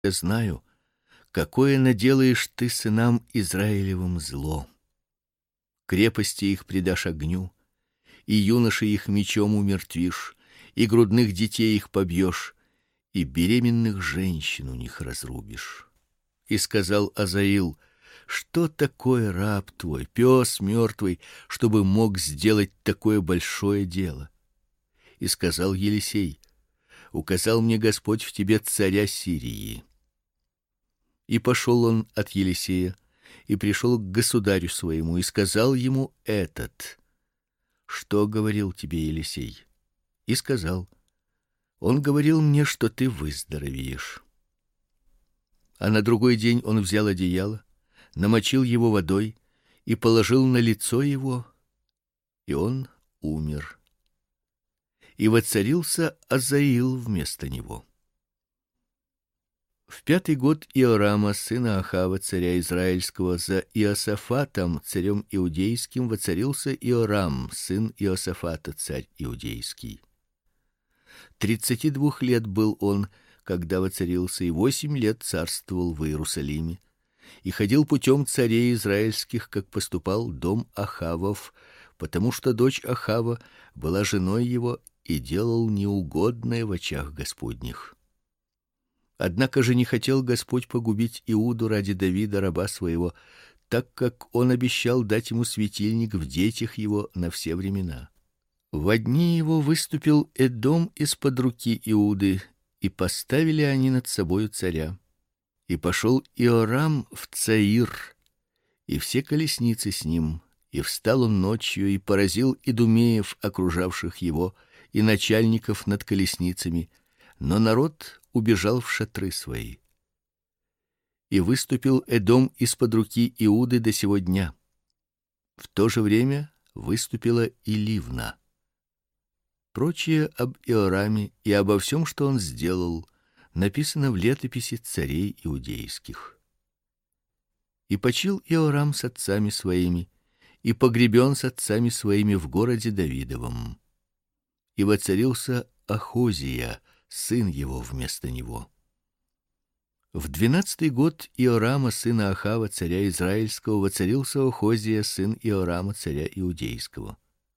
Я знаю, какое наделаешь ты сынам Израилевым зло. Крепости их предашь огню, и юношей их мечом умертвишь, и грудных детей их побьешь, и беременных женщин у них разрубишь. И сказал Азаил: что такое раб твой, пес мертвый, чтобы мог сделать такое большое дело? И сказал Елисей: указал мне Господь в тебе царя Сирии. И пошел он от Елисея и пришел к государю своему и сказал ему этот: что говорил тебе Елисей? И сказал: он говорил мне, что ты выздоровеешь. А на другой день он взял одеяло, намочил его водой и положил на лицо его, и он умер. И воцарился Азаил вместо него. В 5-й год Иорама, сына Ахава, царя израильского, за Иосафатом, царем иудейским, воцарился Иорам, сын Иосафата, царь иудейский. 32 лет был он, когда воцарился, и 8 лет царствовал в Иерусалиме, и ходил путем царей израильских, как поступал дом Ахавов, потому что дочь Ахава была женой его, и делал неугодное в очах Господних. Однако же не хотел Господь погубить Иуду ради Давида раба своего, так как он обещал дать ему светильник в детях его на все времена. Во дни его выступил Эдом из-под руки Иуды, и поставили они над собою царя. И пошел Иорам в Цаир, и все колесницы с ним, и встал он ночью и поразил идумеев, окружавших его, и начальников над колесницами, но народ убежал в шатры свои. И выступил Эдом из-под руки Иуды до сего дня. В то же время выступила и Ливна. Прочее об Иораме и обо всем, что он сделал, написано в летописи царей иудейских. И почил Иорам с отцами своими, и погребен с отцами своими в городе Давидовом. И воцарился Ахозия, сын его, вместо него. В 12-й год Иорама, сына Ахава, царя израильского, воцарился Ахозия, сын Иорама, царя иудейского.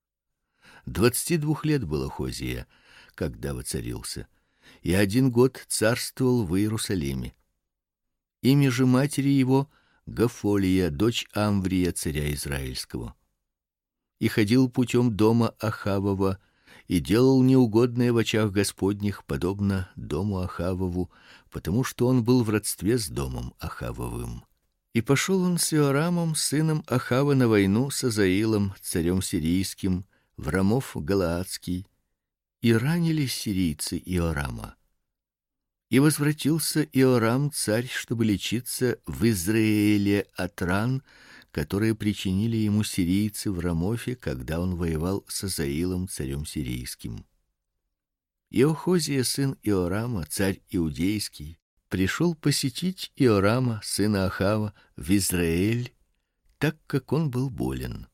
22 лет был Ахозия, когда воцарился, и 1 год царствовал в Иерусалиме. Имя же матери его Гафолия, дочь Амврия, царя израильского. И ходил путем дома Ахавова, и делал неугодное в очах Господних, подобно дому Ахавову, потому что он был в родстве с домом Ахавовым. И пошел он с Иорамом, сыном Ахава, на войну с Азаилом, царем сирийским, в Рамов Галаадский, и ранили сирийцы Иорама. И возвратился Иорам царь, чтобы лечиться в Израиле от ран, которые причинили ему сирийцы в Рамофе, когда он воевал с Азаилом, царем сирийским. Иохозия, сын Иорама, царь иудейский, пришел посетить Иорама, сына Ахава, в Израиль, так как он был болен.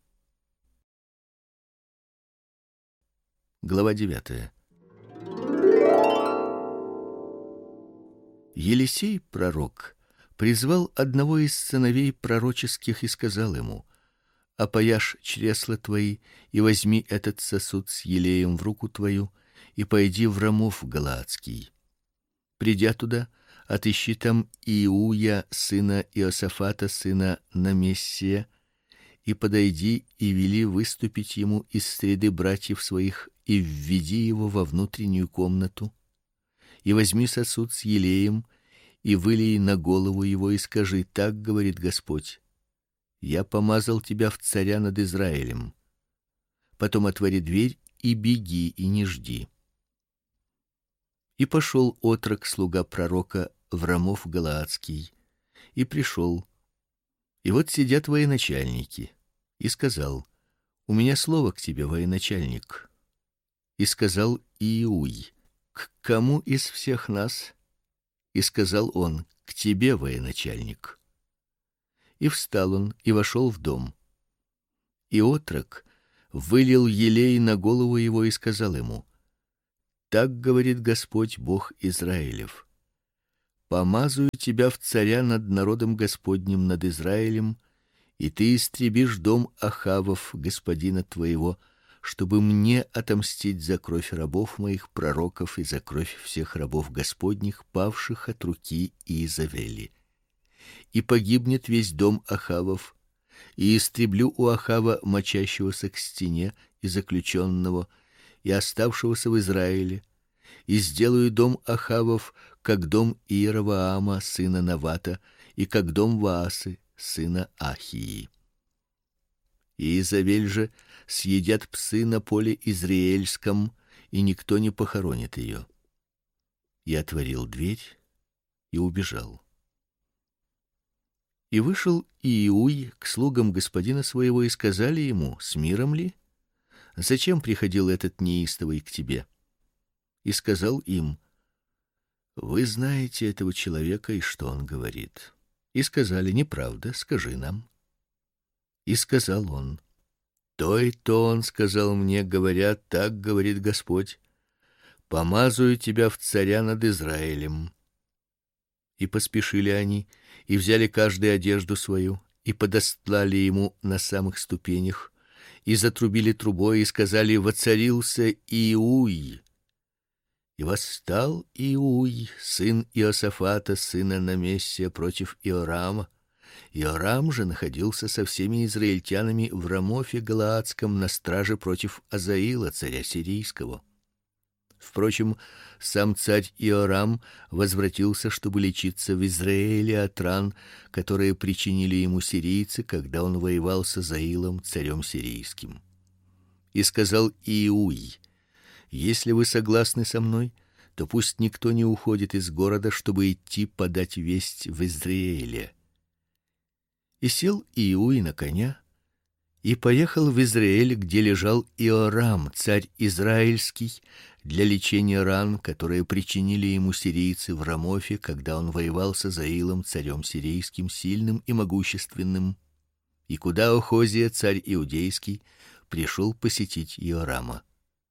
Глава 9. Елисей пророк призвал одного из сыновей пророческих и сказал ему: опояшь чресла твои и возьми этот сосуд с елеем в руку твою и пойди в Рамов Галаадский. Придя туда, отыщи там Иуя, сына Иосафата, сына Намессия, и подойди и вели выступить ему из среды братьев своих, и введи его во внутреннюю комнату, и возьми сосуд с елеем и вылей на голову его, и скажи: так говорит Господь: я помазал тебя в царя над Израилем. Потом отвори дверь и беги, и не жди. И пошел отрок, слуга пророка, в Рамов Галаадский, и пришел. И вот сидят военачальники. И сказал: у меня слово к тебе, военачальник. И сказал Иуй: к кому из всех нас? И сказал он: к тебе, военачальник. И встал он и вошел в дом. И отрок вылил елей на голову его и сказал ему: так говорит Господь Бог Израилев: помазую тебя в царя над народом Господним, над Израилем, и ты истребишь дом Ахавов, господина твоего, чтобы мне отомстить за кровь рабов моих пророков и за кровь всех рабов Господних, павших от руки Иезавели. И погибнет весь дом Ахавов, и истреблю у Ахава, мочащегося к стене, и заключенного, и оставшегося в Израиле, и сделаю дом Ахавов, как дом Иеровоама сына Навата, и как дом Ваасы сына Ахии. И Иезавель же съедят псы на поле израильском, и никто не похоронит ее. Я отворил дверь и убежал. И вышел Иуй к слугам господина своего, и сказали ему: с миром ли? Зачем приходил этот неистовый к тебе? И сказал им: вы знаете этого человека и что он говорит. И сказали: неправда, скажи нам. И сказал он: то и то он сказал мне, говоря: так говорит Господь: помазую тебя в царя над Израилем. И поспешили они, и взяли каждый одежду свою, и подостлали ему на самых ступенях, и затрубили трубой, и сказали: воцарился Иуй. И восстал Иуй, сын Иосафата, сына Намессия, против Иорама. Иорам же находился со всеми израильтянами в Рамофе Галаадском на страже против Азаила, царя сирийского. Впрочем, сам царь Иорам возвратился, чтобы лечиться в Израиле от ран, которые причинили ему сирийцы, когда он воевал с Азаилом, царем сирийским. И сказал Иуй: если вы согласны со мной, то пусть никто не уходит из города, чтобы идти подать весть в Израиле. И сел Иуй на коня и поехал в Израиль, где лежал Иорам, царь израильский, для лечения ран, которые причинили ему сирийцы в Рамофе, когда он воевал с Азаилом, царем сирийским, сильным и могущественным, и куда Охозия, царь иудейский, пришел посетить Иорама.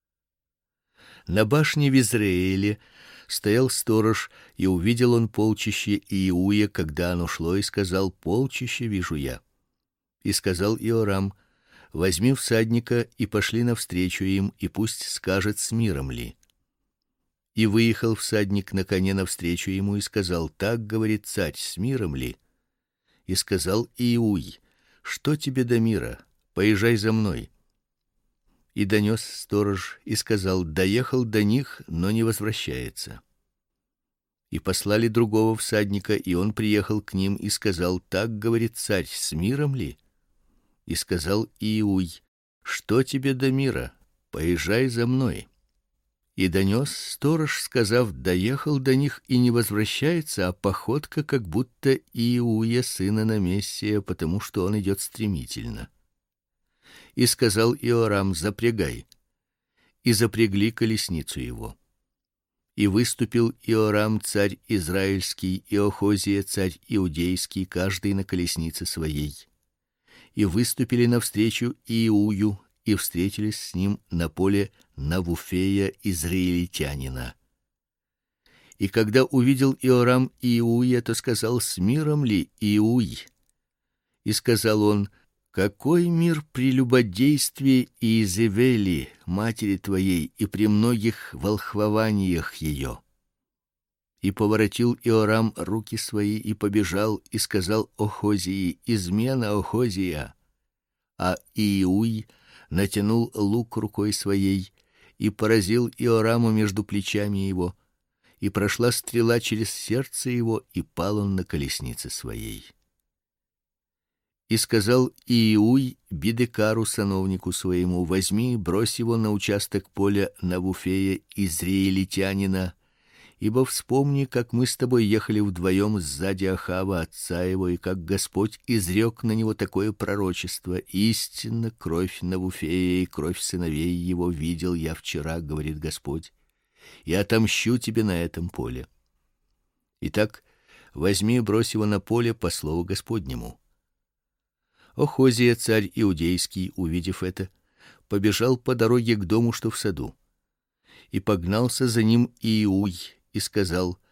На башне в Израиле стоял сторож, и увидел он полчище Иуя, когда оно шло, и сказал: полчище вижу я. И сказал Иорам: возьми всадника и пошли навстречу им, и пусть скажет, с миром ли. И выехал всадник на коне навстречу ему и сказал: так говорит царь, с миром ли? И сказал Иуй: что тебе до мира? Поезжай за мной. И донес сторож и сказал: доехал до них, но не возвращается. И послали другого всадника, и он приехал к ним и сказал: так говорит царь, с миром ли? И сказал Иуй: что тебе до мира? Поезжай за мной. И донес сторож, сказав: доехал до них и не возвращается, а походка как будто Иуя сына Намессия, потому что он идет стремительно. И сказал Иорам: запрягай. И запрягли колесницу его. И выступил Иорам, царь израильский, и Охозия, царь иудейский, каждый на колеснице своей. И выступили навстречу Иую, и встретились с ним на поле Навуфея израильтянина. И когда увидел Иорам Иуя, то сказал: с миром ли, Иуй? И сказал он: какой мир при любодействии Иезавели, матери твоей, и при многих волхвованиях ее? И поворотил Иорам руки свои и побежал, и сказал Охозии: измена, Охозия. А Иуй натянул лук рукой своей и поразил Иораму между плечами его, и прошла стрела через сердце его, и пал он на колеснице своей. И сказал Иуй Бидекару, сановнику своему: возьми, брось его на участок поля Навуфея израильтянина, ибо вспомни, как мы с тобой ехали вдвоем сзади Ахава отца его, и как Господь изрек на него такое пророчество: истинно кровь Навуфея и кровь сыновей его видел я вчера, говорит Господь, и отомщу тебе на этом поле. Итак, возьми, брось его на поле по слову Господнему. Охозия, царь иудейский, увидев это, побежал по дороге к дому, что в саду, и погнался за ним Иуй, и сказал: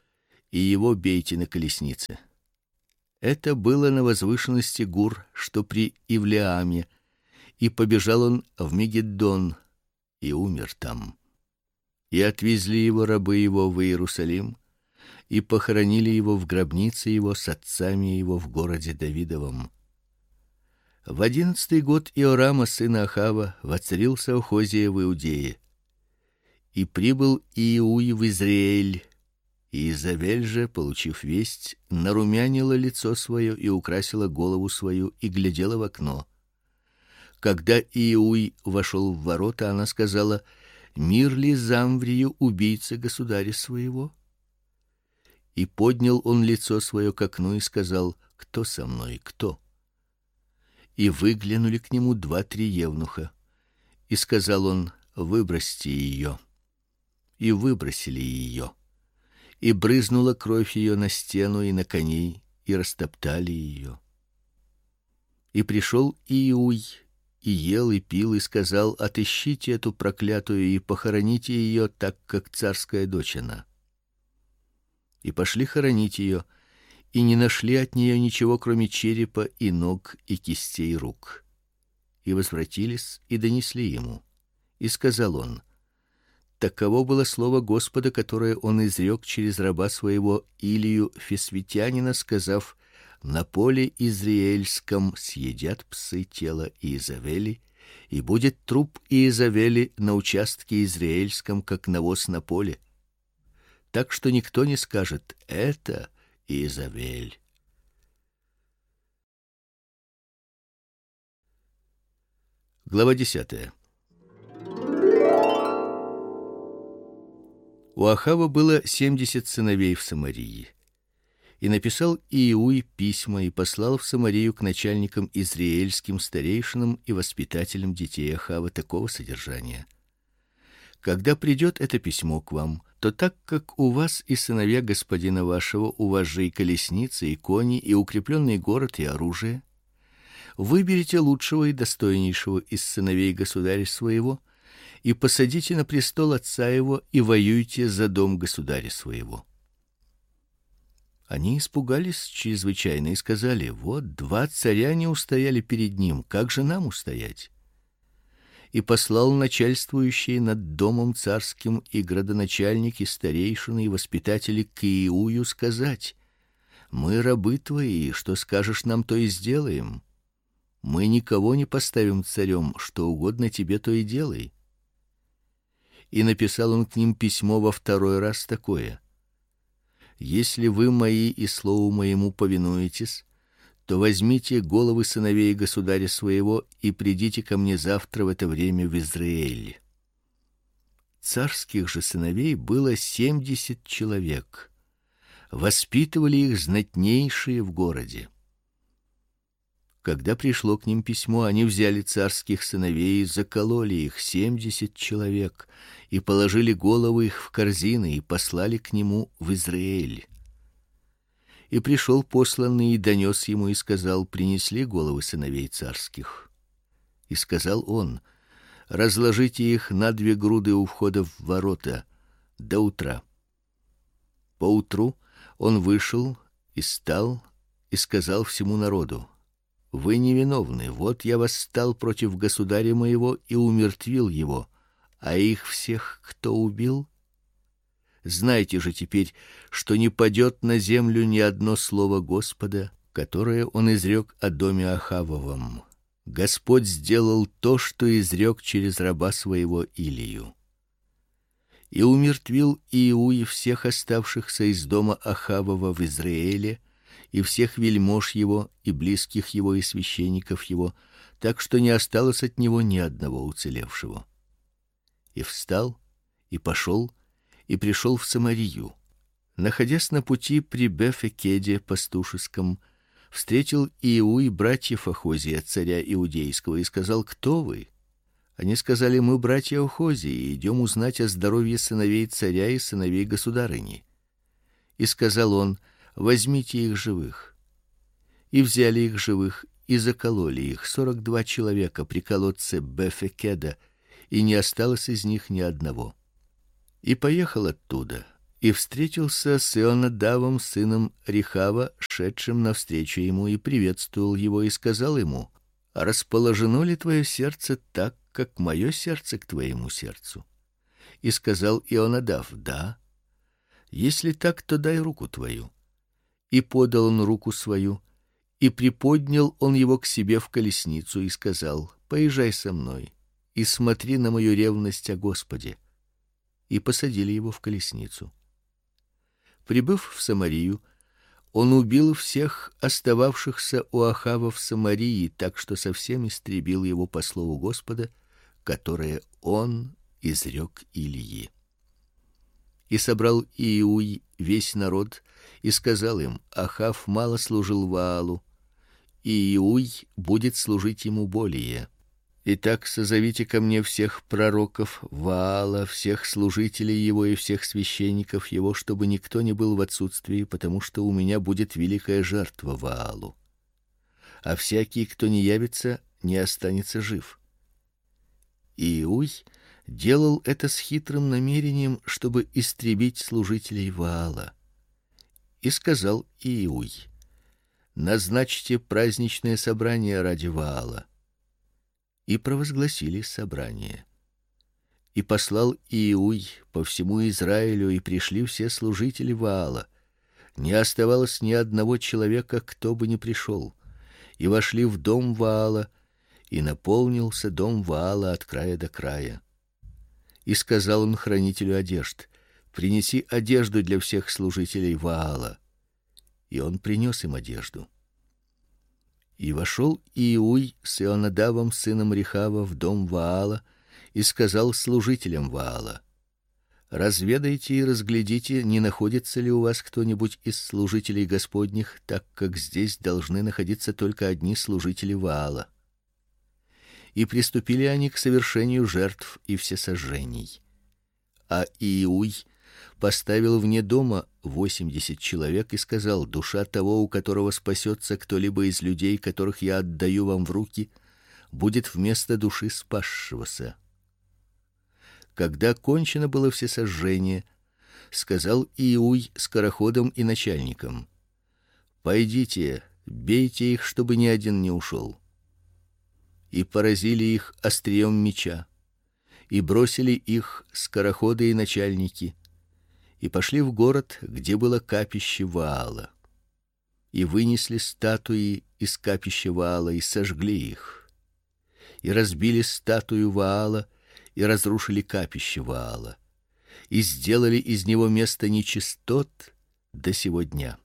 и его бейте на колеснице. Это было на возвышенности Гур, что при Ивлеаме, и побежал он в Мегиддон и умер там. И отвезли его рабы его в Иерусалим, и похоронили его в гробнице его с отцами его в городе Давидовом. В 11-й год Иорама сына Ахава воцарился Охозия в Иудее. И прибыл Иеуй в Израиль, и Изавель же, получив весть, нарумянила лицо свое и украсила голову свою и глядела в окно. Когда Иеуй вошел в ворота, она сказала: «Мир ли Замврию, убийце государя своего?» И поднял он лицо свое к окну и сказал: «Кто со мной, кто?» И выглянули к нему 2-3 евнуха. И сказал он: «Выбросьте ее». И выбросили ее. И брызнула кровь ее на стену и на коней, и растоптали ее. И пришел Иеуй, и ел и пил, и сказал: «Отыщите эту проклятую и похороните ее, так как царская дочь она». И пошли хоронить ее, и не нашли от нее ничего, кроме черепа и ног и кистей рук. И возвратились и донесли ему. И сказал он: «Таково было слово Господа, которое он изрек через раба своего Илию Фисвитянина, сказав: на поле израильском съедят псы тело Иезавели, и будет труп Иезавели на участке израильском, как навоз на поле. Так что никто не скажет: это Иезавель». Глава 10. У Ахава было 70 сыновей в Самарии. И написал Иеуй письма и послал в Самарию к начальникам израильским, старейшинам и воспитателям детей Ахава такого содержания: когда придет это письмо к вам, то так как у вас и сыновья господина вашего, у вас же и колесницы, и кони, и укрепленный город, и оружие, выберите лучшего и достойнейшего из сыновей государя своего и посадите на престол отца его, и воюйте за дом государя своего. Они испугались чрезвычайно и сказали: вот 2 царя не устояли перед ним, как же нам устоять? И послал начальствующий над домом царским и градоначальники, старейшины и воспитатели к Иеую сказать: мы рабы твои, что скажешь нам, то и сделаем. Мы никого не поставим царем, что угодно тебе, то и делай. И написал он к ним письмо во 2-й раз такое: если вы мои и слову моему повинуетесь, то возьмите головы сыновей государя своего и придите ко мне завтра в это время в Израиль. Царских же сыновей было 70 человек. Воспитывали их знатнейшие в городе. Когда пришло к ним письмо, они взяли царских сыновей и закололи их 70 человек, и положили головы их в корзины и послали к нему в Израиль. И пришел посланный и донес ему и сказал: принесли головы сыновей царских. И сказал он: разложите их на 2 груды у входа в ворота до утра. Поутру он вышел и стал и сказал всему народу: вы невиновны, вот я восстал против государя моего и умертвил его, а их всех кто убил? Знайте же теперь, что не падет на землю ни одно слово Господа, которое он изрек о доме Ахавовом. Господь сделал то, что изрек через раба своего Илию. И умертвил Иеуй всех оставшихся из дома Ахавова в Израиле, и всех вельмож его, и близких его, и священников его, так что не осталось от него ни одного уцелевшего. И встал, и пошел, и пришел в Самарию. Находясь на пути при Бефекеде пастушеском, встретил Иеуй братьев Охозия, царя иудейского, и сказал: кто вы? Они сказали: мы братья Охозии, и идем узнать о здоровье сыновей царя и сыновей государыни. И сказал он: возьмите их живых. И взяли их живых и закололи их 42 человека при колодце Бефекеда, и не осталось из них ни одного. И поехал оттуда и встретился с Ионадавом сыном Рехава, шедшим навстречу ему, и приветствовал его и сказал ему: расположено ли твое сердце так, как мое сердце к твоему сердцу? И сказал Ионадав: да. Если так, то дай руку твою. И подал он руку свою, и приподнял он его к себе в колесницу и сказал: поезжай со мной и смотри на мою ревность о Господе. И посадили его в колесницу. Прибыв в Самарию, он убил всех остававшихся у Ахава в Самарии, так что совсем истребил его по слову Господа, которое он изрек Илии. И собрал Иуй весь народ и сказал им: Ахав мало служил Ваалу, и Иуй будет служить ему более. Итак, созовите ко мне всех пророков Ваала, всех служителей его и всех священников его, чтобы никто не был в отсутствии, потому что у меня будет великая жертва Ваалу. А всякий, кто не явится, не останется жив. Иуй делал это с хитрым намерением, чтобы истребить служителей Ваала. И сказал Иуй: назначьте праздничное собрание ради Ваала. И провозгласили собрание. И послал Иуй по всему Израилю, и пришли все служители Ваала. Не оставалось ни одного человека, кто бы не пришел. И вошли в дом Ваала, и наполнился дом Ваала от края до края. И сказал он хранителю одежд: принеси одежду для всех служителей Ваала. И он принес им одежду. И вошел Иуй с Ионадавом сыном Рехава в дом Ваала и сказал служителям Ваала: разведайте и разглядите, не находится ли у вас кто-нибудь из служителей Господних, так как здесь должны находиться только одни служители Ваала. И приступили они к совершению жертв и всесожжений. А Иуй поставил вне дома 80 человек и сказал: душа того, у которого спасется кто-либо из людей, которых я отдаю вам в руки, будет вместо души спасшегося. Когда кончено было всесожжение, сказал Иуй скороходам и начальникам: пойдите, бейте их, чтобы ни один не ушел. И поразили их острием меча, и бросили их скороходы и начальники, и пошли в город, где было капище Ваала. И вынесли статуи из капища Ваала и сожгли их. И разбили статую Ваала и разрушили капище Ваала, и сделали из него место нечистот до сего дня.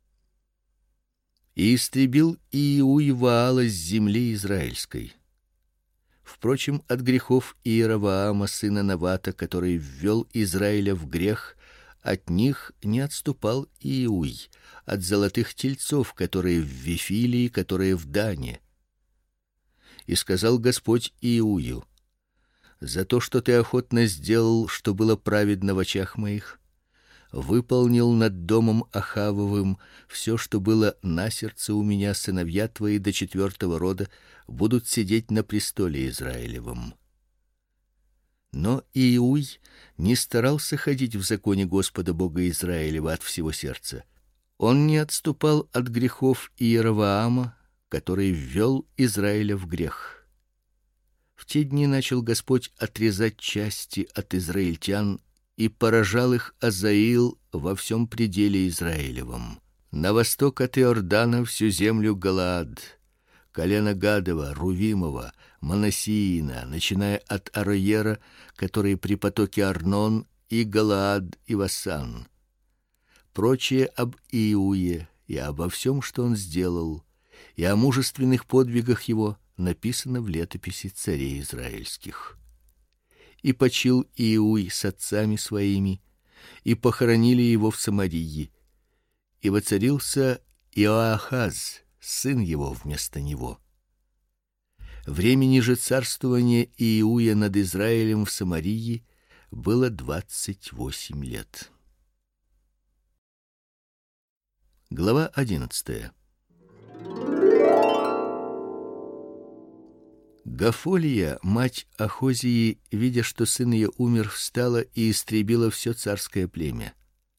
И истребил Иуй Ваала с земли израильской. Впрочем, от грехов Иеровоама сына Навата, который ввел Израиля в грех, от них не отступал Иуй, от золотых тельцов, которые в Вифиле и которые в Дане. И сказал Господь Иую: за то, что ты охотно сделал, что было праведно в очах моих, выполнил над домом Ахавовым все, что было на сердце у меня, сыновья твои до 4-го рода будут сидеть на престоле Израилевом. Но Иуй не старался ходить в законе Господа Бога Израилева от всего сердца. Он не отступал от грехов Иеровоама, который ввел Израиля в грех. В те дни начал Господь отрезать части от израильтян и поражал их Азаил во всем пределе Израилевом. На восток от Иордана всю землю Галаад, колено Гадова, Рувимова, Манассиина, начиная от Ароера, который при потоке Арнон, и Галаад и Васан. Прочее об Иуе и обо всем, что он сделал, и о мужественных подвигах его написано в летописи царей израильских. И почил Иуй с отцами своими, и похоронили его в Самарии. И воцарился Иоахаз, сын его, вместо него. Времени же царствования Иуя над Израилем в Самарии было 28 лет. Глава 11. Гафолия, мать Ахозии, видя, что сын ее умер, встала и истребила все царское племя.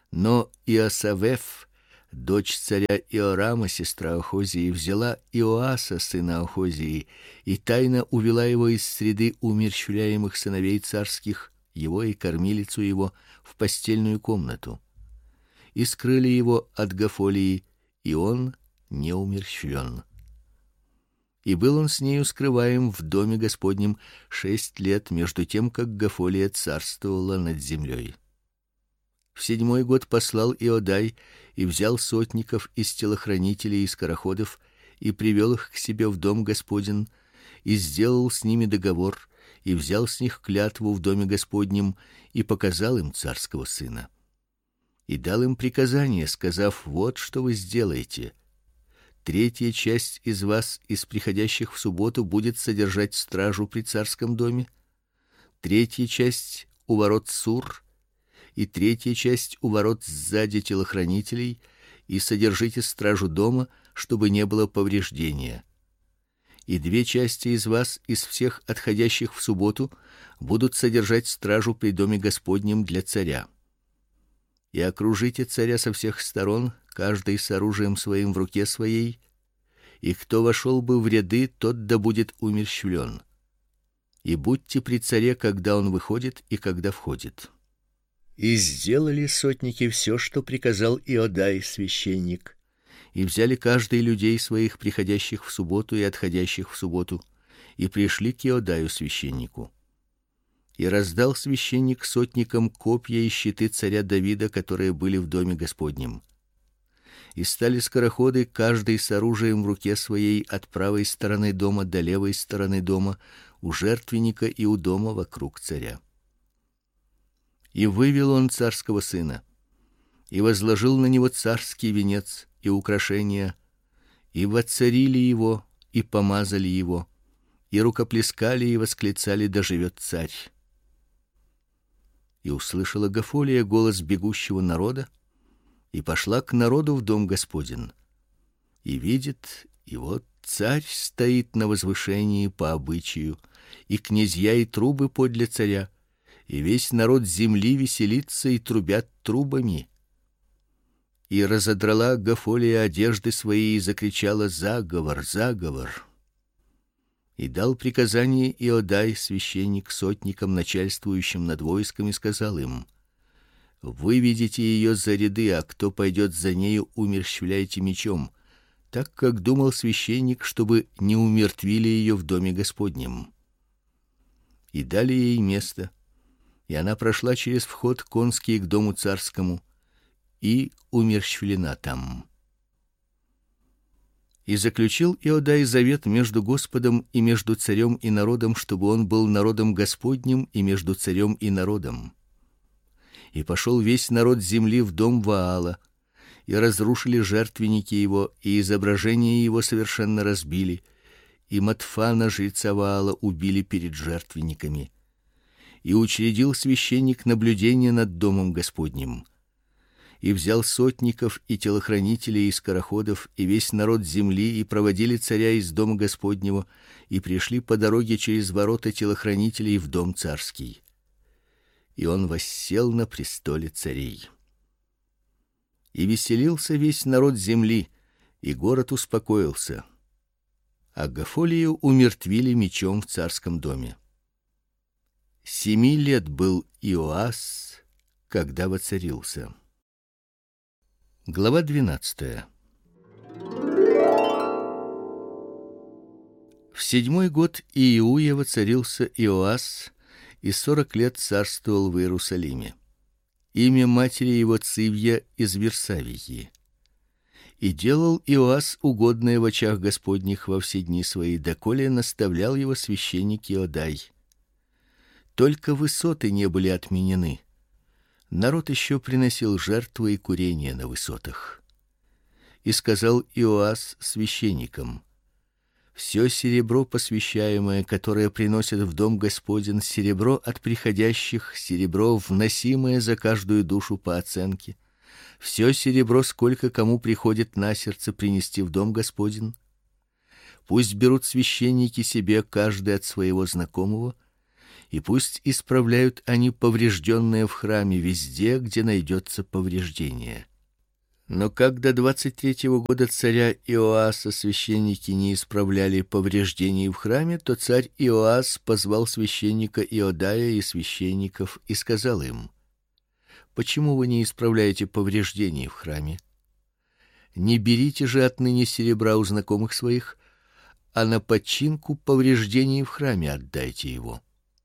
Но Иосавеф, дочь царя Иорама, сестра Ахозии, взяла Иоаса, сына Ахозии, и тайно увела его из среды умерщвляемых сыновей царских, его и кормилицу его, в постельную комнату. И скрыли его от Гафолии, и он не умерщвлен. И был он с нею скрываем в доме Господнем 6 лет, между тем как Гафолия царствовала над землей. В 7-й год послал Иодай и взял сотников из телохранителей и скороходов и привел их к себе в дом Господень и сделал с ними договор и взял с них клятву в доме Господнем и показал им царского сына. И дал им приказание, сказав: вот что вы сделаете: 1/3 часть из вас, из приходящих в субботу, будет содержать стражу при царском доме, 1/3 часть у ворот Сур, и 1/3 часть у ворот сзади телохранителей, и содержите стражу дома, чтобы не было повреждения. И 2 части из вас, из всех отходящих в субботу, будут содержать стражу при доме Господнем для царя. И окружите царя со всех сторон, каждый с оружием своим в руке своей, и кто вошел бы в ряды, тот да будет умерщвлен. И будьте при царе, когда он выходит и когда входит. И сделали сотники все, что приказал Иодай священник, и взяли каждый людей своих, приходящих в субботу и отходящих в субботу, и пришли к Иодаю священнику. И раздал священник сотникам копья и щиты царя Давида, которые были в доме Господнем. И стали скороходы, каждый с оружием в руке своей, от правой стороны дома до левой стороны дома, у жертвенника и у дома вокруг царя. И вывел он царского сына, и возложил на него царский венец и украшения, и воцарили его, и помазали его, и рукоплескали и восклицали: да живет царь. И услышала Гафолия голос бегущего народа, и пошла к народу в дом Господень. И видит, и вот царь стоит на возвышении по обычаю, и князья и трубы подле царя, и весь народ земли веселится и трубят трубами. И разодрала Гафолия одежды свои и закричала: заговор, заговор. И дал приказание Иодай священник сотникам, начальствующим над войском, и сказал им: выведите ее за ряды, а кто пойдет за нею, умерщвляйте мечом, так как думал священник, чтобы не умертвили ее в доме Господнем. И дали ей место, и она прошла через вход конский к дому царскому, и умерщвлена там. И заключил Иодай завет между Господом и между царем и народом, чтобы он был народом Господним и между царем и народом. И пошел весь народ земли в дом Ваала, и разрушили жертвенники его, и изображения его совершенно разбили, и Матфана жреца Ваала убили перед жертвенниками. И учредил священник наблюдение над домом Господним. И взял сотников и телохранителей и скороходов и весь народ земли, и проводили царя из дома Господнего, и пришли по дороге через ворота телохранителей в дом царский. И он воссел на престоле царей. И веселился весь народ земли, и город успокоился. А Гафолию умертвили мечом в царском доме. 7 лет был Иоас, когда воцарился. Глава 12. В 7-й год Иуя воцарился Иоас, и 40 лет царствовал в Иерусалиме. Имя матери его Цивья из Версавии. И делал Иоас угодное в очах Господних во все дни свои, доколе наставлял его священник Иодай. Только высоты не были отменены. Народ еще приносил жертвы и курения на высотах. И сказал Иоас священникам: все серебро посвящаемое, которое приносят в дом Господень, серебро от приходящих, серебро, вносимое за каждую душу по оценке, все серебро, сколько кому приходит на сердце принести в дом Господень, пусть берут священники себе каждый от своего знакомого, и пусть исправляют они поврежденное в храме везде, где найдется повреждение. Но когда 23-го года царя Иоаса священники не исправляли повреждений в храме, то царь Иоас позвал священника Иодая и священников и сказал им: почему вы не исправляете повреждений в храме? Не берите же отныне серебра у знакомых своих, а на починку повреждений в храме отдайте его.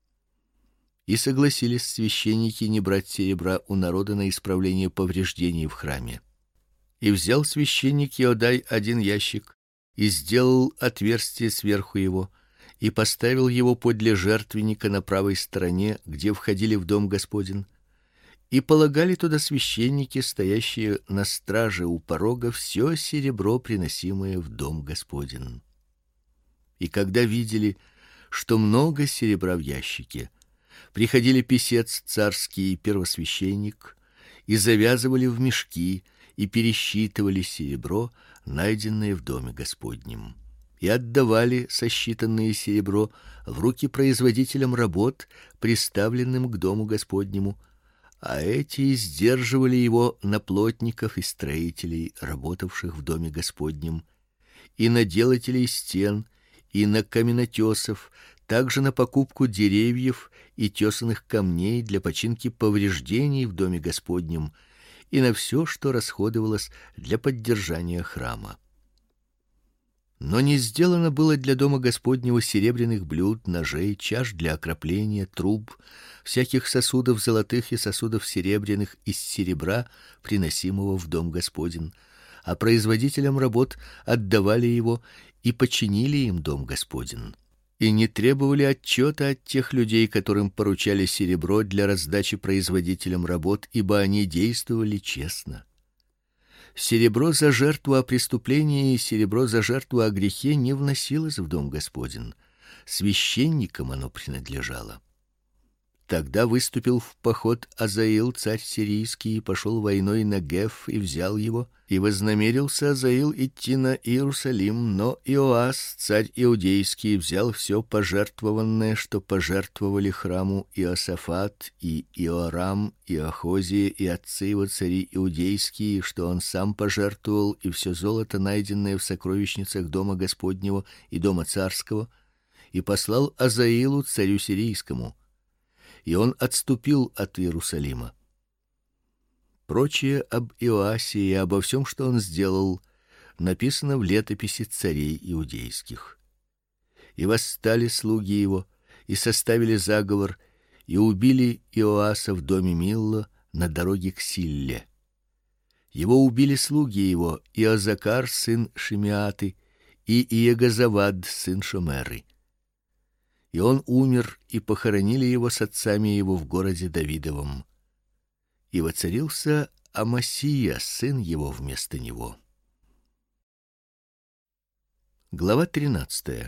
И согласились священники не брать серебра у народа на исправление повреждений в храме. И взял священник Иодай один ящик и сделал отверстие сверху его и поставил его подле жертвенника на правой стороне, где входили в дом Господень. И полагали туда священники, стоящие на страже у порога, все серебро, приносимое в дом Господень. И когда видели, что много серебра в ящике, приходили писец царский и первосвященник и завязывали в мешки и пересчитывали серебро, найденное в доме Господнем, и отдавали сосчитанное серебро в руки производителям работ, приставленным к дому Господнему, а эти сдерживали его на плотников и строителей, работавших в доме Господнем, и на делателей стен, и на каменотесов, также на покупку деревьев и тесаных камней для починки повреждений в доме Господнем, и на все, что расходовалось для поддержания храма. Но не сделано было для дома Господнего серебряных блюд, ножей, чаш для окропления, труб, всяких сосудов золотых и сосудов серебряных из серебра, приносимого в дом Господень, а производителям работ отдавали его и починили им дом Господень. И не требовали отчета от тех людей, которым поручали серебро для раздачи производителям работ, ибо они действовали честно. Серебро за жертву о преступлении и серебро за жертву о грехе не вносилось в дом Господень. Священникам оно принадлежало. Тогда выступил в поход Азаил, царь сирийский, и пошел войной на Геф и взял его, и вознамерился Азаил идти на Иерусалим, но Иоас, царь иудейский, взял все пожертвованное, что пожертвовали храму Иосафат и Иорам и Ахозия и отцы его цари иудейские, что он сам пожертвовал, и все золото, найденное в сокровищницах дома Господнего и дома царского, и послал Азаилу, царю сирийскому. И он отступил от Иерусалима. Прочее об Иоасе и обо всем, что он сделал, написано в летописи царей иудейских. И восстали слуги его и составили заговор и убили Иоаса в доме Милло на дороге к Силле. Его убили слуги его: Иозакар сын Шимеаты и Иегозавад сын Шомеры. И он умер, и похоронили его с отцами его в городе Давидовом. И воцарился Амасия, сын его, вместо него. Глава 13.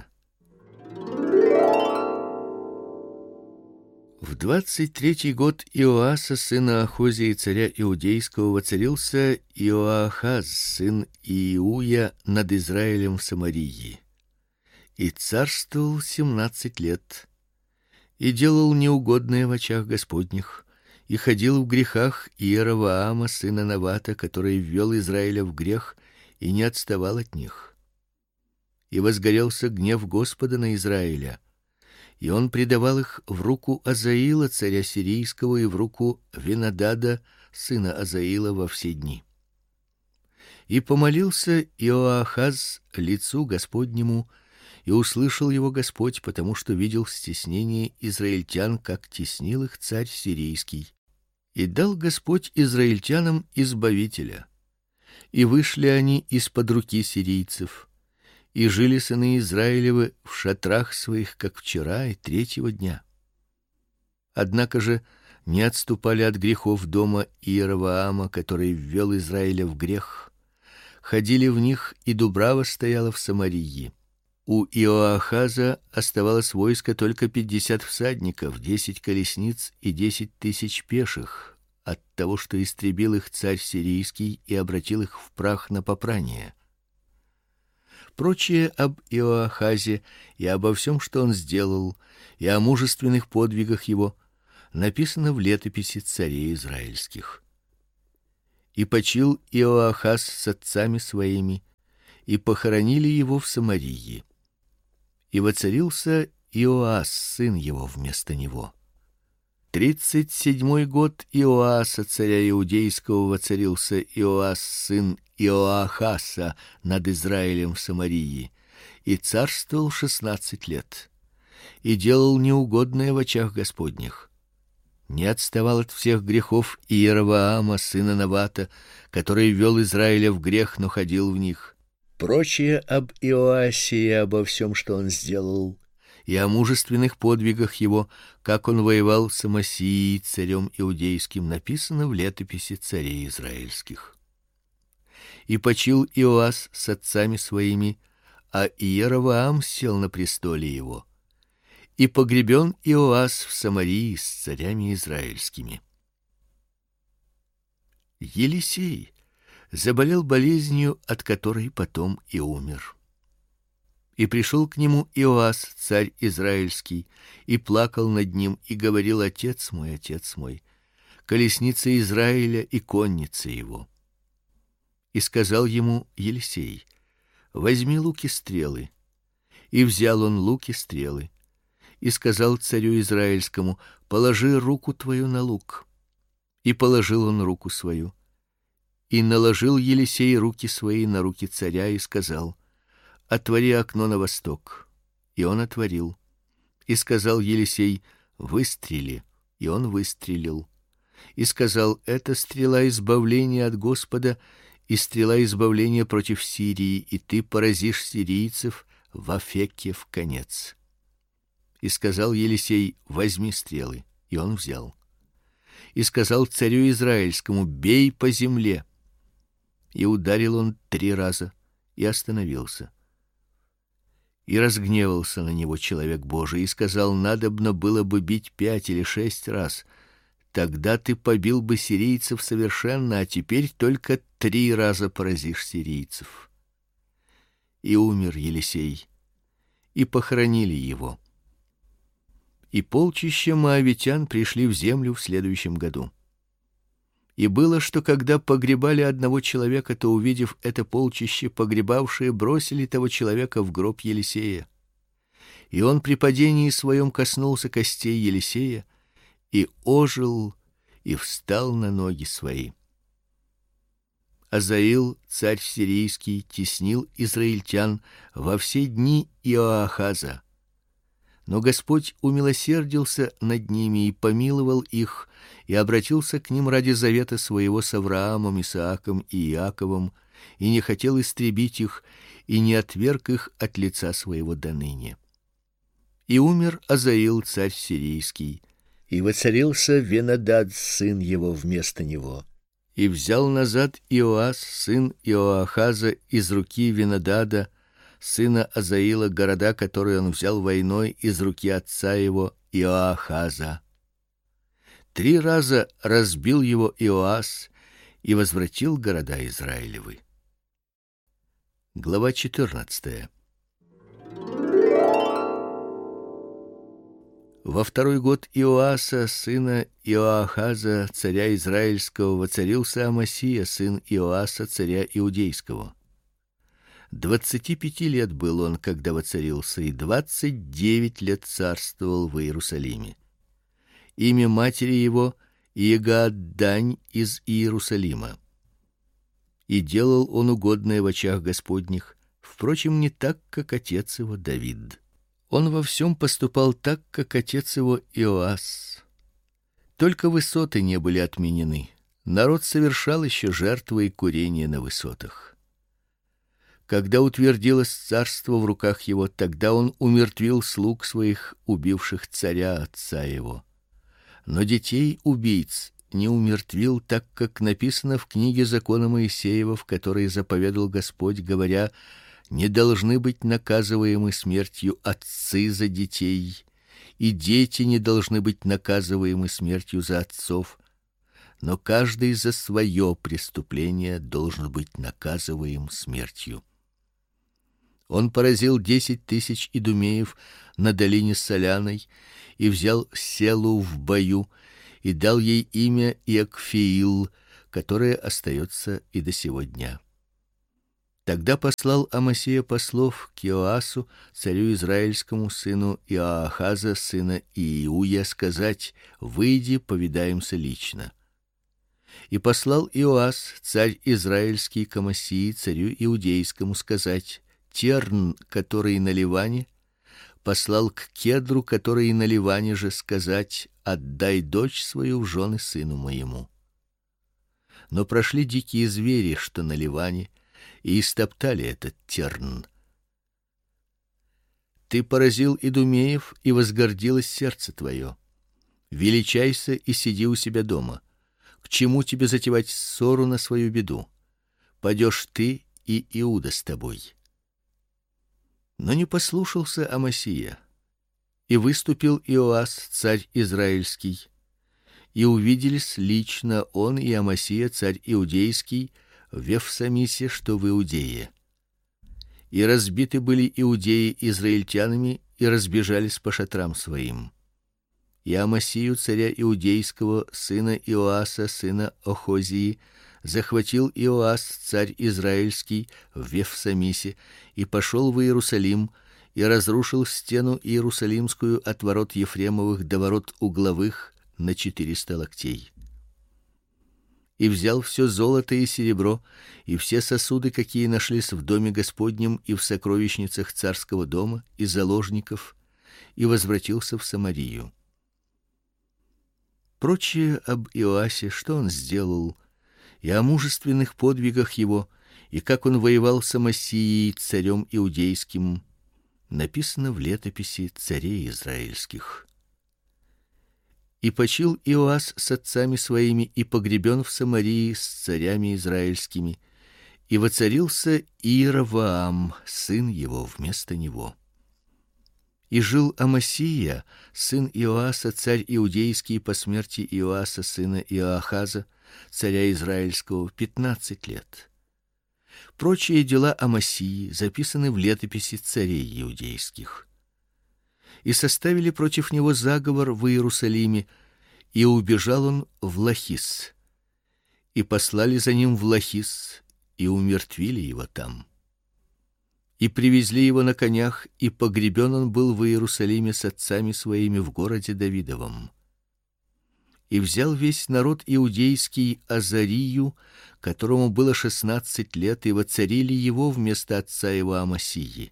В 23-й год Иоаса, сына Ахозии, царя иудейского, воцарился Иоахаз, сын Иуя, над Израилем в Самарии. И царствовал 17 лет, и делал неугодное в очах Господних, и ходил в грехах Иеровоама, сына Навата, который ввел Израиля в грех и не отставал от них. И возгорелся гнев Господа на Израиля, и он предавал их в руку Азаила, царя сирийского, и в руку Винадада, сына Азаила, во все дни. И помолился Иоахаз лицу Господнему, и услышал его Господь, потому что видел стеснение израильтян, как теснил их царь сирийский. И дал Господь израильтянам избавителя. И вышли они из-под руки сирийцев, и жили сыны Израилевы в шатрах своих, как вчера и третьего дня. Однако же не отступали от грехов дома Иеровоама, который ввел Израиля в грех. Ходили в них, и дубрава стояла в Самарии. У Иоахаза оставалось войско только 50 всадников, 10 колесниц и 10 тысяч пеших, от того, что истребил их царь сирийский и обратил их в прах на попрание. Прочее об Иоахазе и обо всем, что он сделал, и о мужественных подвигах его написано в летописи царей израильских. И почил Иоахаз с отцами своими, и похоронили его в Самарии. И воцарился Иоас, сын его, вместо него. 37 год Иоаса, царя иудейского, воцарился Иоас, сын Иоахаса, над Израилем в Самарии, и царствовал 16 лет, и делал неугодное в очах Господних. Не отставал от всех грехов Иеровоама, сына Навата, который вел Израиля в грех, но ходил в них. Прочее об Иоасе и обо всем, что он сделал, и о мужественных подвигах его, как он воевал с Амасией, царем иудейским, написано в летописи царей израильских. И почил Иоас с отцами своими, а Иеровоам сел на престоле его. И погребен Иоас в Самарии с царями израильскими. Елисей заболел болезнью, от которой потом и умер. И пришел к нему Иоас, царь израильский, и плакал над ним, и говорил: отец мой, колесница Израиля и конница его. И сказал ему Елисей: возьми луки стрелы. И взял он луки стрелы. И сказал царю израильскому: положи руку твою на лук. И положил он руку свою. И наложил Елисей руки свои на руки царя и сказал: отвори окно на восток. И он отворил. И сказал Елисей: выстрели. И он выстрелил. И сказал: это стрела избавления от Господа, и стрела избавления против Сирии, и ты поразишь сирийцев в Афеке в конец. И сказал Елисей: возьми стрелы. И он взял. И сказал царю израильскому: бей по земле. И ударил он 3 раза и остановился. И разгневался на него человек Божий и сказал: надобно было бы бить 5 или 6 раз. Тогда ты побил бы сирийцев совершенно, а теперь только 3 раза поразишь сирийцев. И умер Елисей, и похоронили его. И полчища моавитян пришли в землю в следующем году. И было, что когда погребали одного человека, то, увидев это полчище, погребавшие бросили того человека в гроб Елисея. И он при падении своем коснулся костей Елисея, и ожил, и встал на ноги свои. Азаил, царь сирийский, теснил израильтян во все дни Иоахаза. Но Господь умилосердился над ними и помиловал их, и обратился к ним ради завета своего с Авраамом, Исааком и Иаковом, и не хотел истребить их, и не отверг их от лица своего доныне. И умер Азаил, царь сирийский, и воцарился Венадад, сын его, вместо него. И взял назад Иоас, сын Иоахаза, из руки Венадада, сына Азаила, города, которые он взял войной из руки отца его Иоахаза. 3 раза разбил его Иоас и возвратил города Израилевы. Глава 14. Во 2-й год Иоаса, сына Иоахаза, царя израильского, воцарился Амасия, сын Иоаса, царя иудейского. 25 лет был он, когда воцарился, и 29 лет царствовал в Иерусалиме. Имя матери его Иегаддань из Иерусалима. И делал он угодное в очах Господних, впрочем, не так, как отец его Давид. Он во всем поступал так, как отец его Иоас. Только высоты не были отменены. Народ совершал еще жертвы и курение на высотах. Когда утвердилось царство в руках его, тогда он умертвил слуг своих, убивших царя отца его. Но детей убийц не умертвил, так как написано в книге закона Моисеева, в которой заповедал Господь, говоря: не должны быть наказываемы смертью отцы за детей, и дети не должны быть наказываемы смертью за отцов, но каждый за свое преступление должен быть наказываем смертью. Он поразил 10 000 идумеев на долине Соляной и взял Селу в бою и дал ей имя Иокфиил, которое остается и до сего дня. Тогда послал Амасия послов к Иоасу, царю израильскому, сыну Иоахаза, сына Иуя, сказать: выйди, повидаемся лично. И послал Иоас, царь израильский, к Амасии, царю иудейскому, сказать: Терн, который на Ливане, послал к Кедру, который на Ливане же, сказать: отдай дочь свою в жены сыну моему. Но прошли дикие звери, что на Ливане, и истоптали этот Терн. Ты поразил идумеев, и возгордилось сердце твое. Величайся и сиди у себя дома. К чему тебе затевать ссору на свою беду? Падешь ты, и Иуда с тобой. Но не послушался Амасия, и выступил Иоас, царь израильский, и увиделись лично он и Амасия, царь иудейский, в Вефсамисе, что в Иудее. И разбиты были иудеи израильтянами, и разбежались по шатрам своим. И Амасию, царя иудейского, сына Иоаса, сына Охозии, захватил Иоас, царь израильский, в Вефсамисе, и пошел в Иерусалим, и разрушил стену иерусалимскую от ворот Ефремовых до ворот угловых на 400 локтей. И взял все золото и серебро, и все сосуды, какие нашлись в доме Господнем и в сокровищницах царского дома, и заложников, и возвратился в Самарию. Прочее об Иоасе, что он сделал, и о мужественных подвигах его, и как он воевал с Амасией, царем иудейским, написано в летописи царей израильских. И почил Иоас с отцами своими и погребен в Самарии с царями израильскими, и воцарился Иеровоам, сын его, вместо него. И жил Амасия, сын Иоаса, царь иудейский, по смерти Иоаса, сына Иоахаза, царя израильского, 15 лет. Прочие дела Амасии записаны в летописи царей иудейских. И составили против него заговор в Иерусалиме, и убежал он в Лахис. И послали за ним в Лахис, и умертвили его там. И привезли его на конях, и погребен он был в Иерусалиме с отцами своими в городе Давидовом. И взял весь народ иудейский Азарию, которому было 16 лет, и воцарили его вместо отца его Амасии.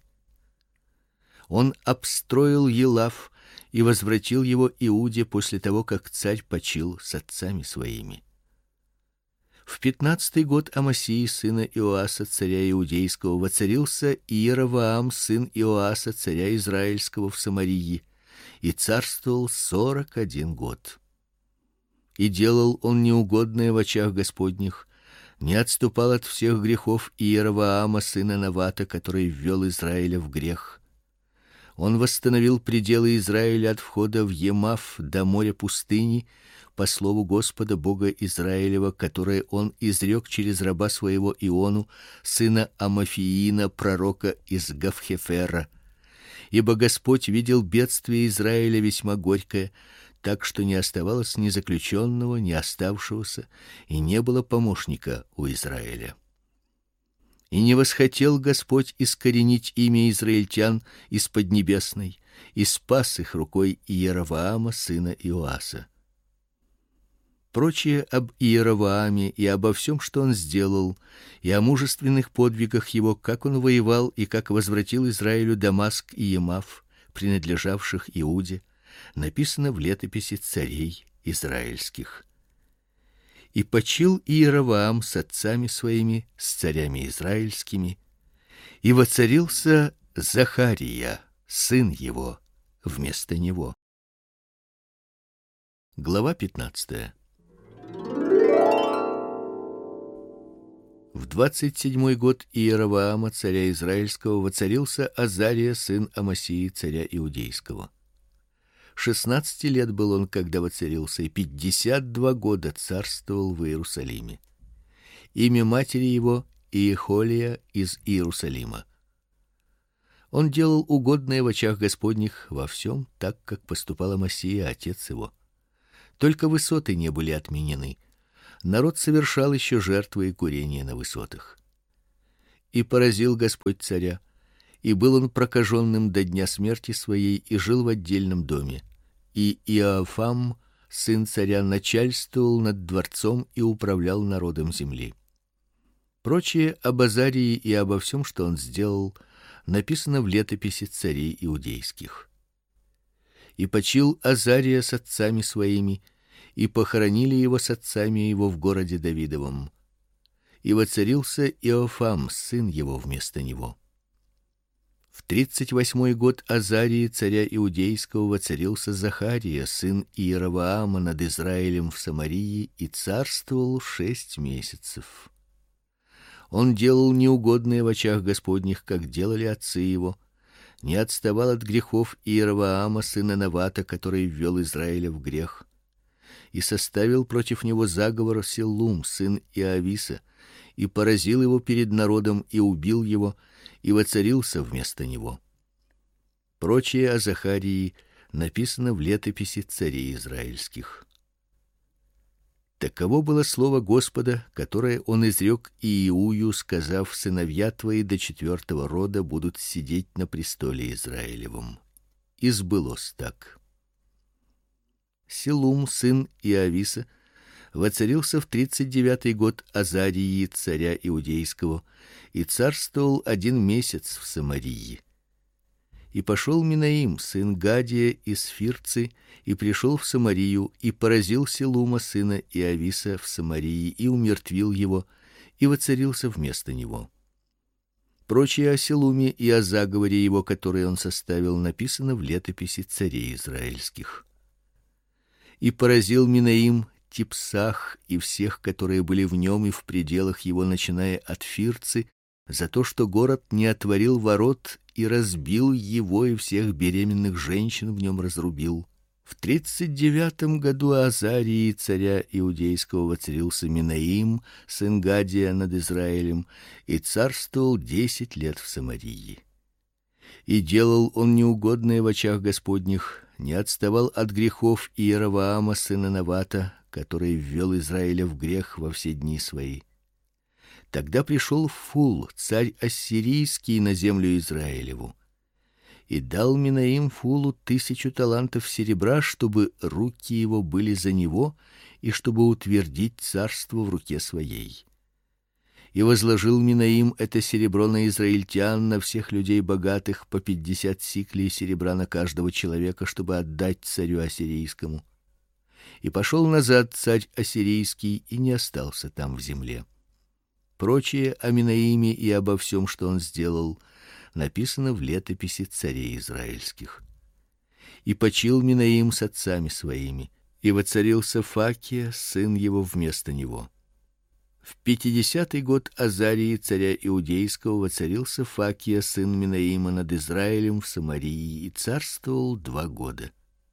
Он обстроил Елав и возвратил его Иуде после того, как царь почил с отцами своими. В 15-й год Амасии, сына Иоаса, царя иудейского, воцарился Иеровоам, сын Иоаса, царя израильского, в Самарии, и царствовал 41 год. И делал он неугодное в очах Господних, не отступал от всех грехов Иеровоама, сына Навата, который ввел Израиля в грех. Он восстановил пределы Израиля от входа в Емав до моря пустыни, по слову Господа Бога Израилева, которое он изрек через раба своего Иону, сына Амафиина, пророка из Гавхефера. Ибо Господь видел бедствие Израиля весьма горькое, так что не оставалось ни заключенного, ни оставшегося, и не было помощника у Израиля. И не восхотел Господь искоренить имя израильтян из поднебесной, и спас их рукой Иеровоама, сына Иоаса. Прочее об Иеровоаме и обо всем, что он сделал, и о мужественных подвигах его, как он воевал и как возвратил Израилю Дамаск и Емав, принадлежавших Иуде, написано в летописи царей израильских. И почил Иеровоам с отцами своими, с царями израильскими, и воцарился Захария, сын его, вместо него. Глава 15. В 27-й год Иеровоама, царя израильского, воцарился Азария, сын Амасии, царя иудейского. 16 лет был он, когда воцарился, и 52 года царствовал в Иерусалиме. Имя матери его Иехолия из Иерусалима. Он делал угодное в очах Господних во всем, так как поступал Амасия, отец его. Только высоты не были отменены. Народ совершал еще жертвы и курение на высотах. И поразил Господь царя, и был он прокаженным до дня смерти своей и жил в отдельном доме. И Иоафам, сын царя, начальствовал над дворцом и управлял народом земли. Прочее об Азарии и обо всем, что он сделал, написано в летописи царей иудейских. И почил Азария с отцами своими, и похоронили его с отцами его в городе Давидовом. И воцарился Иоафам, сын его, вместо него. В 38-й год Азарии царя иудейского воцарился Захария, сын Иеровоама, над Израилем в Самарии и царствовал 6 месяцев. Он делал неугодное в очах Господних, как делали отцы его, не отставал от грехов Иеровоама, сына Навата, который ввел Израиля в грех, и составил против него заговор Селум, сын Иависа, и поразил его перед народом и убил его, и воцарился вместо него. Прочее о Захарии написано в летописи царей израильских. Таково было слово Господа, которое он изрек Иую, сказав: сыновья твои до 4-го рода будут сидеть на престоле Израилевом. И сбылось так. Селум, сын Иависа, воцарился в 39-й год Азарии, царя иудейского, и царствовал 1 месяц в Самарии. И пошел Минаим, сын Гадия из Фирцы, и пришел в Самарию, и поразил Селума, сына Иависа, в Самарии, и умертвил его, и воцарился вместо него. Прочее о Селуме и о заговоре его, который он составил, написано в летописи царей израильских. И поразил Минаим Типсах и всех, которые были в нем и в пределах его, начиная от Фирцы, за то, что город не отворил ворот, и разбил его, и всех беременных женщин в нем разрубил. В 39-м году Азарии, царя иудейского, воцарился Минаим, сын Гадия, над Израилем, и царствовал 10 лет в Самарии. И делал он неугодное в очах Господних, не отставал от грехов Иеровоама, сына Навата, который ввел Израиля в грех во все дни свои. Тогда пришел Фул, царь ассирийский, на землю Израилеву, и дал Минаим Фулу 1000 талантов серебра, чтобы руки его были за него, и чтобы утвердить царство в руке своей. И возложил Минаим это серебро на израильтян, на всех людей богатых, по 50 сиклей серебра на каждого человека, чтобы отдать царю ассирийскому. И пошел назад царь ассирийский и не остался там в земле. Прочее о Минаиме и обо всем, что он сделал, написано в летописи царей израильских. И почил Минаим с отцами своими, и воцарился Факия, сын его, вместо него. В 50-й год Азарии, царя иудейского, воцарился Факия, сын Минаима, над Израилем в Самарии, и царствовал 2 года.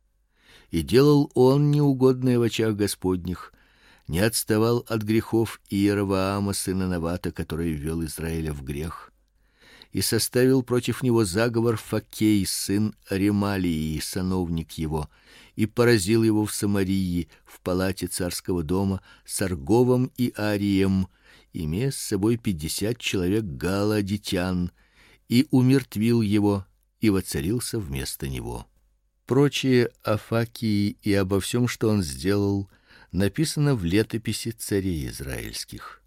И делал он неугодное в очах Господних, не отставал от грехов Иеровоама, сына Навата, который ввел Израиля в грех, и составил против него заговор Факей, сын Ремалии, сановник его, и поразил его в Самарии, в палате царского дома, с Арговом и Арием, имея с собой 50 человек галаадитян, и умертвил его, и воцарился вместо него. Прочее о Факии и обо всем, что он сделал, написано в летописи царей израильских.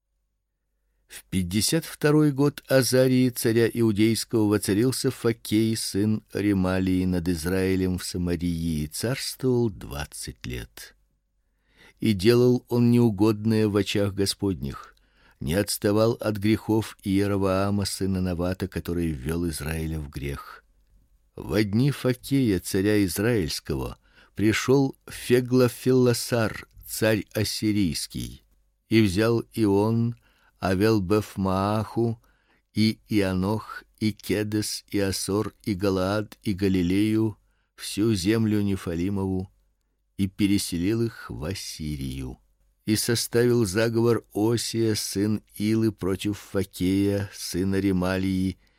В 52-й год Азарии, царя иудейского, воцарился Факей, сын Ремалии, над Израилем в Самарии, и царствовал 20 лет. И делал он неугодное в очах Господних, не отставал от грехов Иеровоама, сына Навата, который ввел Израиля в грех. Во дни Факея, царя израильского, пришел Феглофиллосар, царь ассирийский, и взял и он Авел-Беф-Мааху, и Ианох, и Кедес, и Асор, и Галаад, и Галилею, всю землю Нефалимову, и переселил их в Ассирию. И составил заговор Осия, сын Илы, против Факея, сына Ремалии,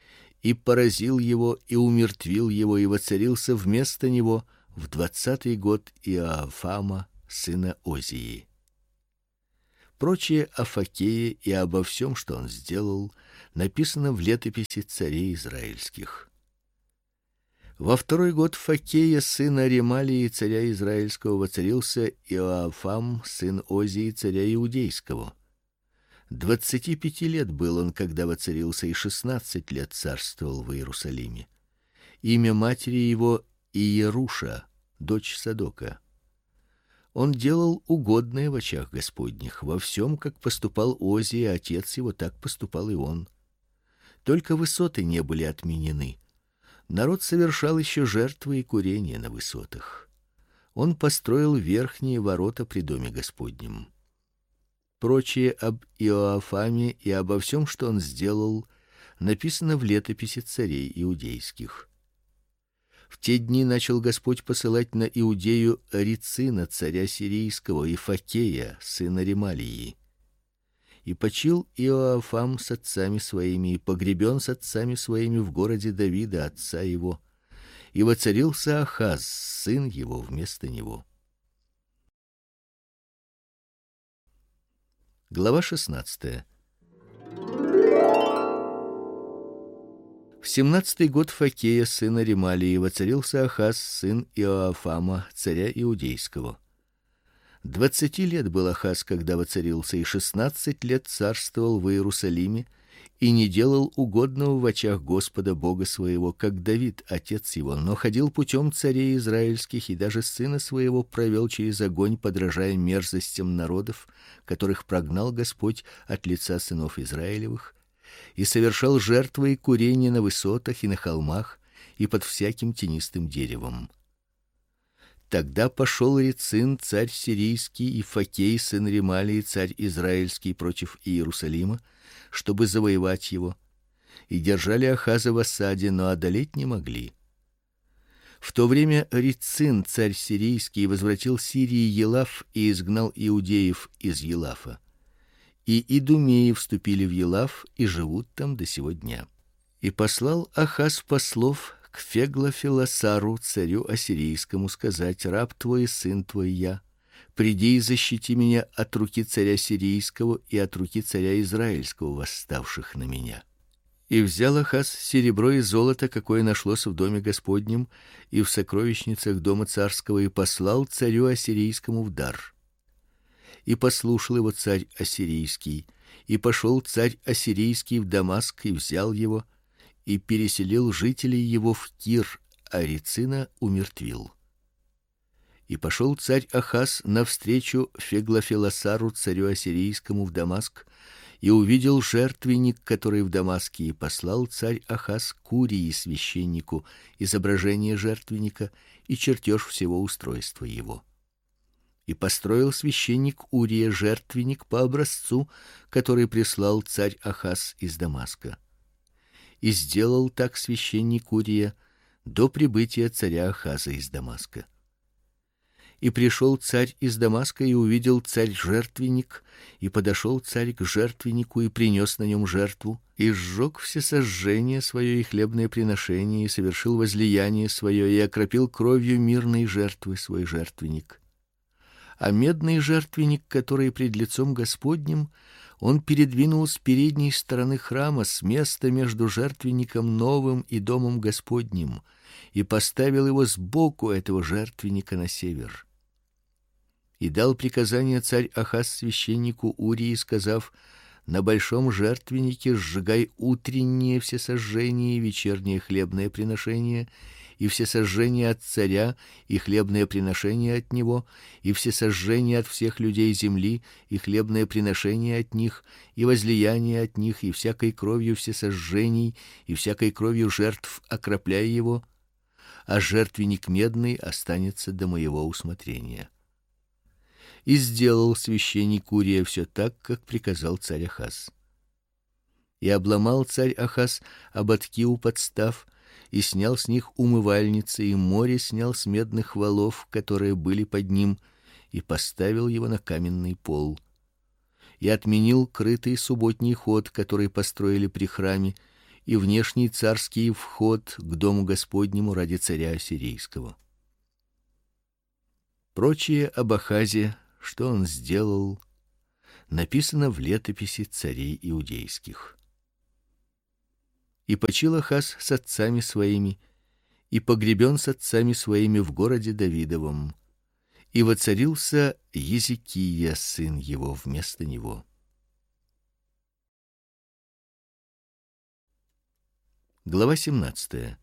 и поразил его, и умертвил его, и воцарился вместо него в 20-й год Иоафама, сына Озии. Прочее о Факее и обо всем, что он сделал, написано в летописи царей израильских. Во 2-й год Факея, сына Ремалии, царя израильского, воцарился Иоафам, сын Озии, царя иудейского. 25 лет был он, когда воцарился, и 16 лет царствовал в Иерусалиме. Имя матери его Иеруша, дочь Садока. Он делал угодное в очах Господних, во всем, как поступал Озия, отец его, так поступал и он. Только высоты не были отменены. Народ совершал еще жертвы и курения на высотах. Он построил верхние ворота при доме Господнем. Прочее об Иоафаме и обо всем, что он сделал, написано в летописи царей иудейских. В те дни начал Господь посылать на Иудею Рицина, царя сирийского, и Факея, сына Ремалии. И почил Иоафам с отцами своими, и погребен с отцами своими в городе Давида, отца его. И воцарился Ахаз, сын его, вместо него. Глава 16. В 17-й год Факея, сына Ремалии, воцарился Ахаз, сын Иоафама, царя иудейского. 20 лет был Ахаз, когда воцарился, и 16 лет царствовал в Иерусалиме, и не делал угодного в очах Господа Бога своего, как Давид, отец его, но ходил путем царей израильских, и даже сына своего провел через огонь, подражая мерзостям народов, которых прогнал Господь от лица сынов Израилевых, и совершал жертвы и курения на высотах и на холмах и под всяким тенистым деревом. Тогда пошел Рецин, царь сирийский, и Факей, сын Ремалии, царь израильский, против Иерусалима, чтобы завоевать его, и держали Ахаза в осаде, но одолеть не могли. В то время Рецин, царь сирийский, возвратил Сирии Елаф и изгнал иудеев из Елафа. И идумеи вступили в Елаф и живут там до сего дня. И послал Ахаз послов к Феглофилосару, царю ассирийскому, сказать: раб твой и сын твой я, приди и защити меня от руки царя сирийского и от руки царя израильского, восставших на меня. И взял Ахаз серебро и золото, какое нашлось в доме Господнем и в сокровищницах дома царского, и послал царю ассирийскому в дар. И послушал его царь ассирийский, и пошел царь ассирийский в Дамаск и взял его, и переселил жителей его в Кир, а Рецина умертвил. И пошел царь Ахаз навстречу Феглофилосару, царю ассирийскому, в Дамаск, и увидел жертвенник, который в Дамаске, и послал царь Ахаз к Урии священнику изображение жертвенника и чертеж всего устройства его. И построил священник Урия жертвенник по образцу, который прислал царь Ахаз из Дамаска. И сделал так священник Урия до прибытия царя Ахаза из Дамаска. И пришел царь из Дамаска, и увидел царь жертвенник, и подошел царь к жертвеннику и принес на нем жертву, и сжег всесожжение свое и хлебное приношение, и совершил возлияние свое, и окропил кровью мирной жертвы свой жертвенник. А медный жертвенник, который пред лицом Господним, он передвинул с передней стороны храма, с места между жертвенником новым и домом Господним, и поставил его сбоку этого жертвенника на север. И дал приказание царь Ахаз священнику Урии, сказав: на большом жертвеннике сжигай утреннее всесожжение и вечернее хлебное приношение, и всесожжение от царя, и хлебное приношение от него, и всесожжение от всех людей земли, и хлебное приношение от них, и возлияние от них, и всякой кровью всесожжений, и всякой кровью жертв окропляй его, а жертвенник медный останется до моего усмотрения. И сделал священник Урия все так, как приказал царь Ахаз. И обломал царь Ахаз ободки у подстав, и снял с них умывальницы, и море снял с медных валов, которые были под ним, и поставил его на каменный пол. И отменил крытый субботний ход, который построили при храме, и внешний царский вход к дому Господнему ради царя ассирийского. Прочее об Ахазе, что он сделал, написано в летописи царей иудейских. И почил Ахаз с отцами своими, и погребен с отцами своими в городе Давидовом, и воцарился Езекия, сын его, вместо него. Глава 17.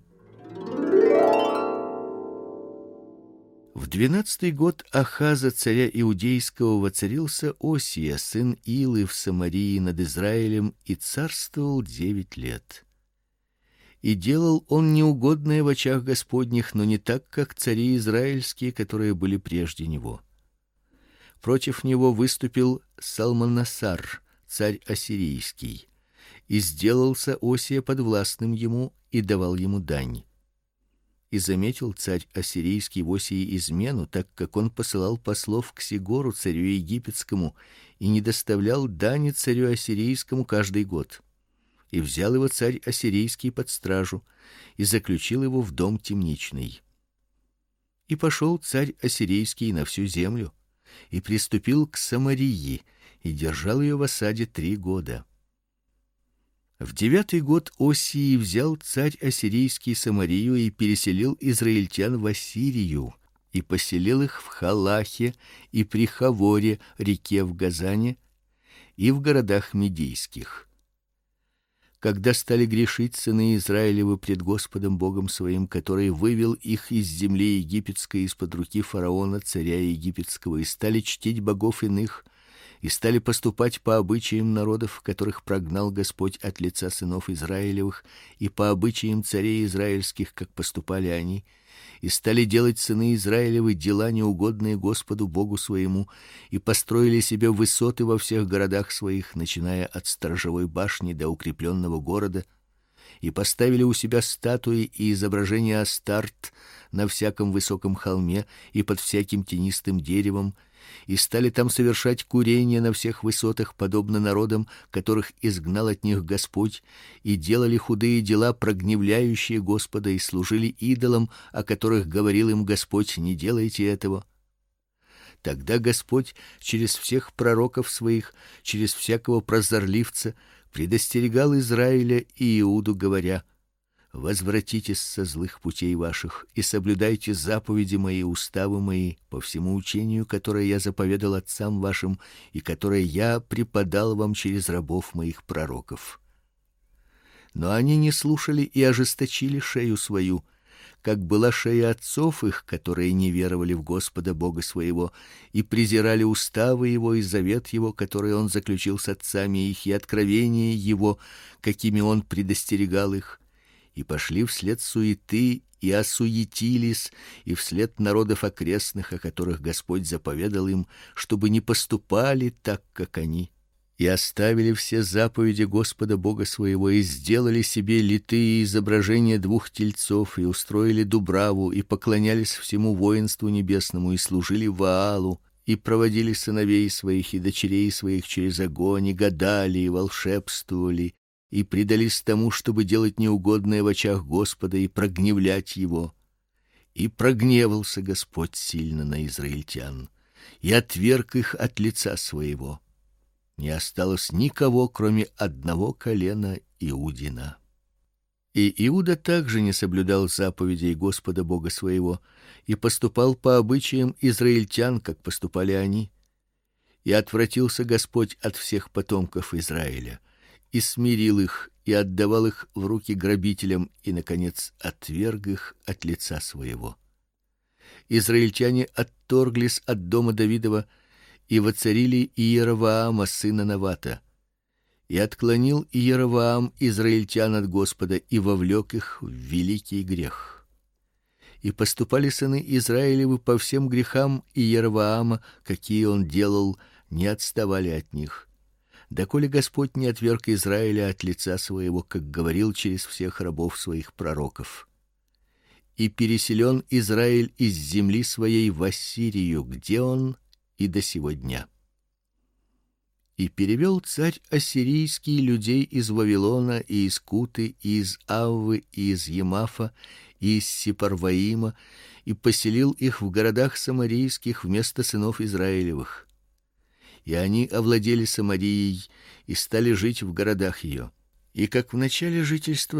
В 12-й год Ахаза царя иудейского воцарился Осия, сын Илы, в Самарии над Израилем, и царствовал 9 лет. И делал он неугодное в очах Господних, но не так, как цари израильские, которые были прежде него. Против него выступил Салманасар, царь ассирийский, и сделался Осия подвластным ему и давал ему дань. И заметил царь ассирийский в Осии измену, так как он посылал послов к Сигору, царю египетскому, и не доставлял дани царю ассирийскому каждый год. И взял его царь ассирийский под стражу и заключил его в дом темничный. И пошел царь ассирийский на всю землю и приступил к Самарии и держал ее в осаде 3 года. В 9-й год Осии взял царь ассирийский Самарию и переселил израильтян в Ассирию, и поселил их в Халахе и при Хаворе, реке в Газане, и в городах медийских. Когда стали грешить сыны Израилевы пред Господом Богом своим, который вывел их из земли египетской из-под руки фараона, царя египетского, и стали чтить богов иных, и стали поступать по обычаям народов, которых прогнал Господь от лица сынов Израилевых, и по обычаям царей израильских, как поступали они, и стали делать сыны Израилевы дела неугодные Господу Богу своему, и построили себе высоты во всех городах своих, начиная от сторожевой башни до укрепленного города, и поставили у себя статуи и изображения Астарт на всяком высоком холме и под всяким тенистым деревом, и стали там совершать курение на всех высотах, подобно народам, которых изгнал от них Господь, и делали худые дела, прогневляющие Господа, и служили идолам, о которых говорил им Господь: не делайте этого. Тогда Господь через всех пророков своих, через всякого прозорливца предостерегал Израиля и Иуду, говоря: возвратитесь со злых путей ваших и соблюдайте заповеди мои, уставы мои, по всему учению, которое я заповедал отцам вашим и которое я преподал вам через рабов моих пророков. Но они не слушали и ожесточили шею свою, как была шея отцов их, которые не веровали в Господа Бога своего и презирали уставы его и завет его, который он заключил с отцами их, и откровения его, какими он предостерегал их, и пошли вслед суеты и осуетились, и вслед народов окрестных, о которых Господь заповедал им, чтобы не поступали так, как они, и оставили все заповеди Господа Бога своего, и сделали себе литые изображения 2 тельцов, и устроили дубраву, и поклонялись всему воинству небесному, и служили Ваалу, и проводили сыновей своих и дочерей своих через огонь, и гадали, и волшебствовали, и предались тому, чтобы делать неугодное в очах Господа и прогневлять его. И прогневался Господь сильно на израильтян, и отверг их от лица своего. Не осталось никого, кроме одного колена Иудина. И Иуда также не соблюдал заповедей Господа Бога своего и поступал по обычаям израильтян, как поступали они. И отвратился Господь от всех потомков Израиля, и смирил их, и отдавал их в руки грабителям, и, наконец, отверг их от лица своего. Израильтяне отторглись от дома Давидова и воцарили Иеровоама, сына Навата. И отклонил Иеровоам израильтян от Господа и вовлек их в великий грех. И поступали сыны Израилевы по всем грехам Иеровоама, какие он делал, не отставали от них, доколе Господь не отверг Израиля от лица своего, как говорил через всех рабов своих пророков. И переселен Израиль из земли своей в Ассирию, где он и до сего дня. И перевел царь ассирийский людей из Вавилона и из Куты, и из Аввы, и из Емафа, и из Сепарваима, и поселил их в городах самарийских вместо сынов Израилевых. И они овладели Самарией и стали жить в городах ее. И как в начале жительства